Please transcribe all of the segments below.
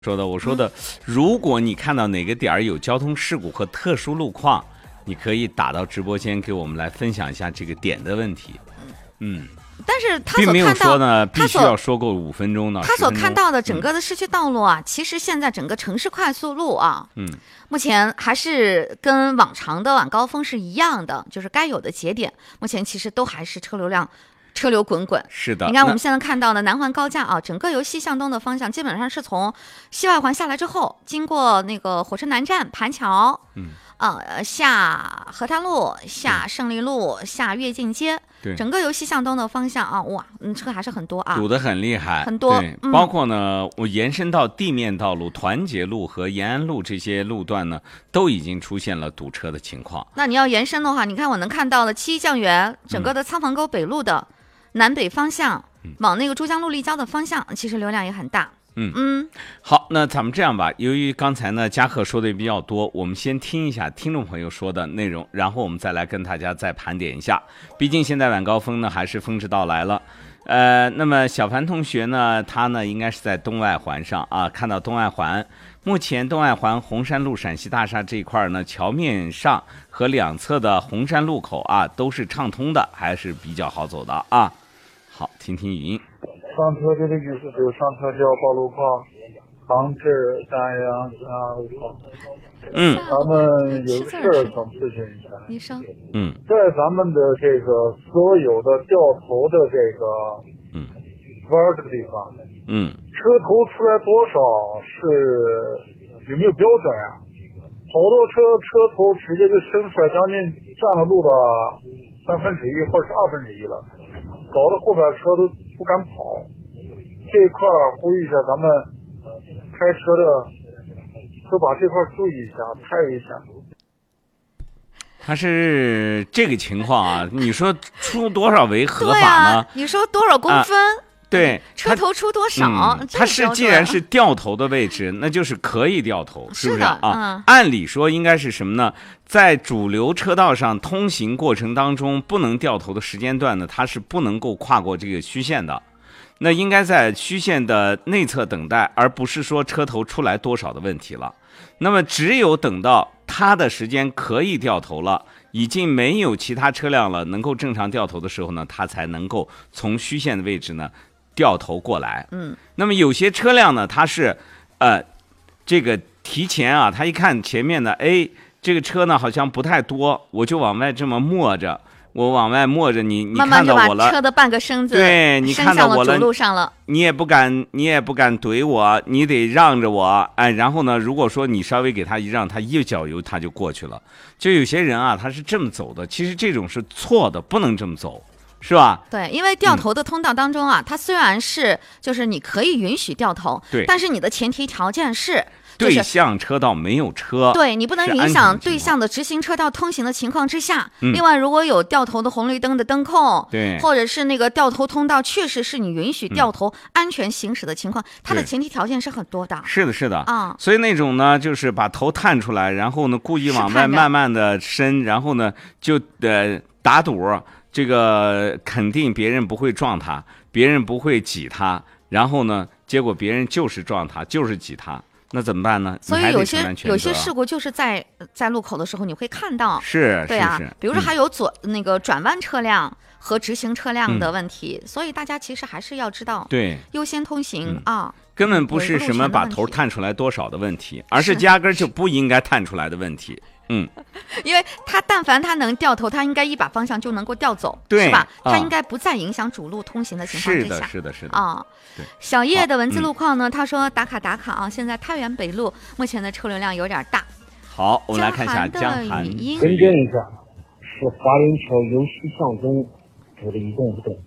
说的，我说的，如果你看到哪个点儿有交通事故和特殊路况，你可以打到直播间给我们来分享一下这个点的问题。 但是他并没有所看到说呢，必须要说够5分钟呢。 他所看到的整个的市区道路啊，其实现在整个城市快速路啊，目前还是跟往常的晚高峰是一样的，就是该有的节点，目前其实都还是车流滚滚。 是的， 你看我们现在看到的南环高架啊，整个由西向东的方向，基本上是从西外环下来之后，经过那个火车南站盘桥，下河滩路，下胜利路，下跃进街，整个由西向东的方向啊，哇，车还是很多啊， 堵得很厉害， 很多， 对，包括呢，我延伸到地面道路、团结路和延安路这些路段呢，都已经出现了堵车的情况。 那你要延伸的话，你看我能看到的七一酱园，整个的仓房沟北路的南北方向，往那个珠江路立交的方向，其实流量也很大。 好，那咱们这样吧，由于刚才呢嘉客说的也比较多，我们先听一下听众朋友说的内容，然后我们再来跟大家再盘点一下。毕竟现在晚高峰呢还是风之到来了。那么小凡同学呢，他呢应该是在东外环上啊，看到东外环，目前东外环红山路陕西大厦这一块呢，桥面上和两侧的红山路口啊都是畅通的，还是比较好走的啊。好，听听语音。 上车这个意思就是上车就要报路况，防止大洋路况。咱们有事儿想咨询一下。 你说。 在咱们的这个所有的掉头的这个弯这个地方，车头出来多少是有没有标准啊？好多车头直接就伸出来，将近占了路的1/3或者是1/2了，搞得后边车都不敢跑。这一块呼吁一下，咱们开车的都把这块注意一下，拍一下。 他是这个情况啊，你说出多少为合法呢？ 你说多少公分？ 对， 车头出多少？ 它是既然是掉头的位置，那就是可以掉头，是不是啊？按理说应该是什么呢？在主流车道上通行过程当中，不能掉头的时间段呢，它是不能够跨过这个虚线的。那应该在虚线的内侧等待，而不是说车头出来多少的问题了。那么只有等到它的时间可以掉头了，已经没有其他车辆了，能够正常掉头的时候呢，它才能够从虚线的位置呢掉头过来。那么有些车辆呢，它是这个提前啊，他一看前面的，这个车呢好像不太多，我就往外这么摸着。我往外摸着你看到我了， 慢慢就把车的半个身子对你看到我了， 主路上了， 你也不敢怼我，你得让着我，然后呢，如果说你稍微给他一让，他一脚油他就过去了。就有些人啊，他是这么走的，其实这种是错的，不能这么走，是吧？ 对，因为掉头的通道当中啊，它虽然是就是你可以允许掉头， 对， 但是你的前提条件是。 对向车道没有车， 对你不能影响对向的直行车道通行的情况之下。另外，如果有掉头的红绿灯的灯控， 对， 或者是那个掉头通道确实是你允许掉头安全行驶的情况，它的前提条件是很多的。 是的，是的啊。所以那种呢，就是把头探出来，然后呢故意往外慢慢的伸，然后呢就打赌，这个肯定别人不会撞他，别人不会挤他，然后呢，结果别人就是撞他，就是挤他。那怎么办呢？ 所以有些事故就是在路口的时候你会看到， 是， 对啊，比如说还有那个转弯车辆和直行车辆的问题，所以大家其实还是要知道， 对， 优先通行啊， 根本不是什么把头探出来多少的问题，而是压根就不应该探出来的问题。 因为但凡他能掉头，他应该一把方向就能够调走， 对， 是吧？他应该不在影响主路通行的情况之下。 是的啊。小叶的文字路况呢？他说打卡啊，现在太原北路目前的车流量有点大。 好，我们来看一下江涵的语音。 更正一下，是华林桥由西向东堵得一动不动。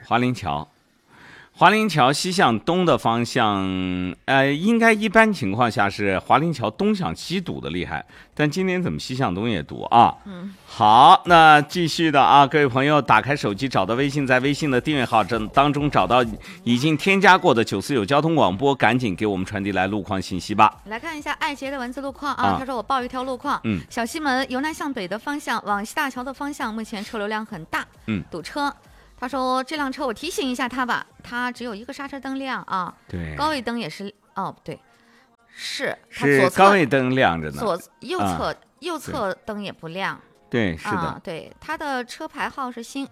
华林桥西向东的方向，应该一般情况下是华林桥东向西堵的厉害，但今天怎么西向东也堵啊？好，那继续的啊，各位朋友，打开手机找到微信，在微信的订阅号当中找到已经添加过的945交通广播，赶紧给我们传递来路况信息吧。 来看一下爱杰的文字路况啊，他说我报一条路况，小西门由南向北的方向往西大桥的方向，目前车流量很大，堵车。他说这辆车我提醒一下他吧，他只有一个刹车灯亮啊， 对， 高位灯也是不对， 是高位灯亮着呢， 右侧灯也不亮。 对，是的， 对，它的车牌号是新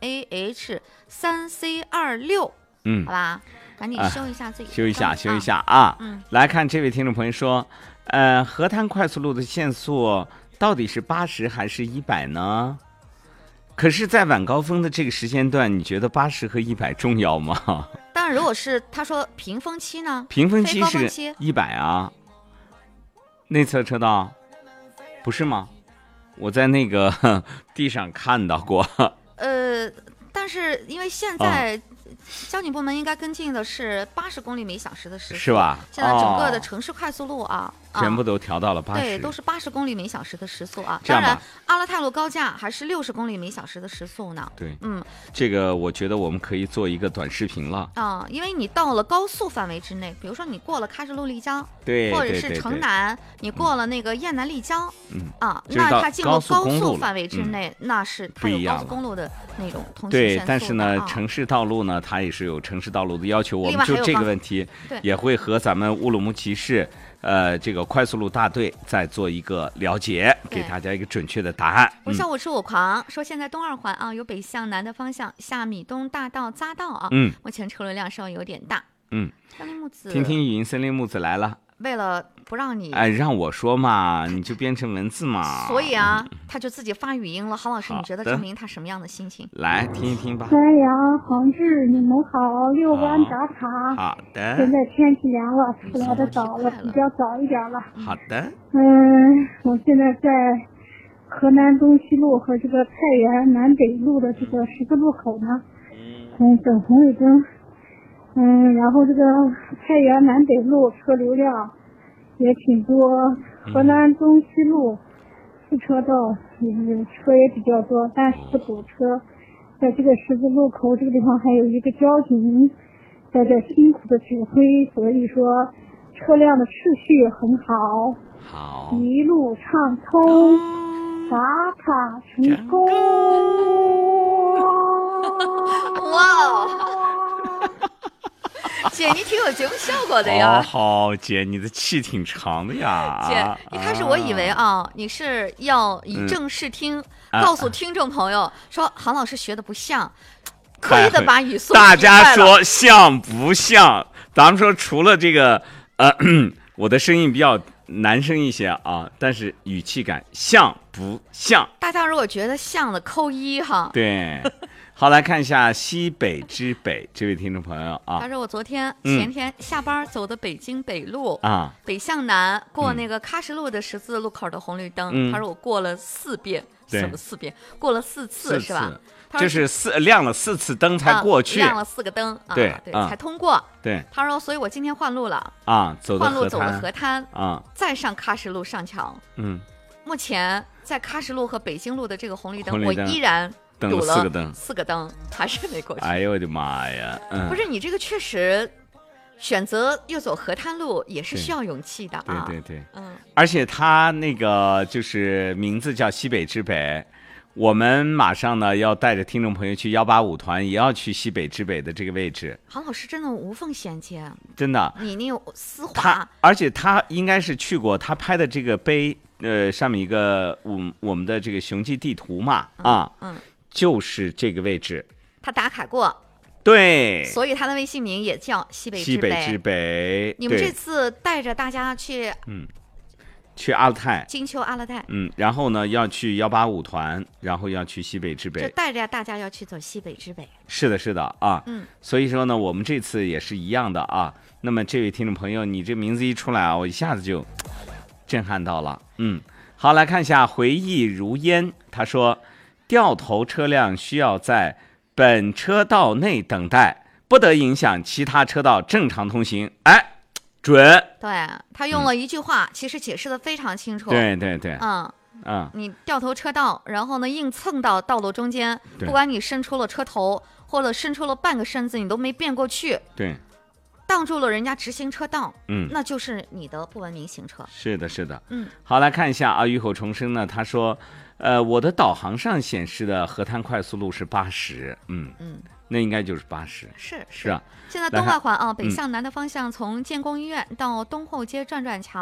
AH3C26，好吧，赶紧修一下自己， 修一下啊。来看这位听众朋友说，河滩快速路的限速到底是80还是100呢？可是，在晚高峰的这个时间段，你觉得80和100重要吗？ 但如果是他说平峰期呢？ 平峰期是100啊，内侧车道不是吗？我在那个地上看到过。 但是因为现在交警部门应该跟进的是80公里每小时的时速， 是吧？ 现在整个的城市快速路啊， 全部都调到了80， 对，都是80公里每小时的时速啊。 当然，阿勒泰路高架还是60公里每小时的时速呢。 对，这个我觉得我们可以做一个短视频了因为你到了高速范围之内，比如说你过了喀什路立交， 对， 或者是城南，你过了那个雁南立交， 那它进入高速范围之内，那是它有高速公路的那种通行限速的。 对，但是呢，城市道路呢，它也是有城市道路的要求。我们就这个问题，也会和咱们乌鲁木齐市这个快速路大队再做一个了解，给大家一个准确的答案。 我笑我吃我狂说，现在东二环有北向南的方向下米东大道匝道目前车流量稍微有点大。森林木子， 听听语音，森林木子来了。 为了不让你让我说嘛，你就编成文字嘛。 所以他就自己发语音了。郝老师，你觉得证明他什么样的心情？ 来听一听吧。 山羊、黄志，你们好，6湾打卡。 好的。 现在天气凉了，出来的早了，比较早一点了。 好的。 我现在在河南东西路和这个太原南北路的这个十字路口呢，等红绿灯。然后这个太原南北路车流量也挺多，河南东西路4车道车也比较多，但是堵车。在这个十字路口这个地方还有一个交警在这辛苦的指挥，所以说车辆的秩序很好，一路畅通，打卡成功。 哇！姐，你挺有节目效果的呀。 好，姐，你的气挺长的呀。 姐，一开始我以为你是要以正视听，告诉听众朋友说郝老师学的不像，刻意的把语速大家说像不像？咱们说除了这个我的声音比较男生一些但是语气感像不像？ 大家如果觉得像的扣1哈。 对。好，来看一下西北之北这位听众朋友他说我昨天前天下班走的北京北路北向南过那个喀什路的十字路口的红绿灯，他说我过了4遍，什么4遍？过了4次是吧？ 就是亮了4次灯才过去， 亮了4个灯对， 才通过。 对， 他说，所以我今天换路了换路走了河滩再上喀什路上桥。目前在喀什路和北京路的这个红绿灯，我依然等了 4个灯，还是没过去。 哎呦我的妈呀！ 不是你这个确实选择又走河滩路也是需要勇气的对，而且他那个就是名字叫西北之北，我们马上呢要带着听众朋友去185团，也要去西北之北的这个位置。 郝老师真的无缝衔接， 真的， 你有丝滑。 而且他应该是去过，他拍的这个碑上面一个我们的这个雄记地图嘛就是这个位置， 他打卡过， 对， 所以他的微信名也叫西北之北。 你们这次带着大家去， 去阿勒泰， 金秋阿勒泰， 然后呢要去185团，然后要去西北之北， 就带着大家要去走西北之北。 是的所以说呢，我们这次也是一样的那么这位听众朋友，你这名字一出来我一下子就震撼到了。好，来看一下回忆如烟，他说。掉头车辆需要在本车道内等待，不得影响其他车道正常通行。准。对， 他用了一句话，其实解释的非常清楚。 对， 你掉头车道，然后呢硬蹭到道路中间，不管你伸出了车头或者伸出了半个身子，你都没变过去。 对， 挡住了人家直行车道，那就是你的不文明行车。 是的。好，来看一下浴火重生呢，他说。我的导航上显示的河滩快速路是80，那应该就是80， 是啊。现在东二环北向南的方向，从建工医院到东后街转桥。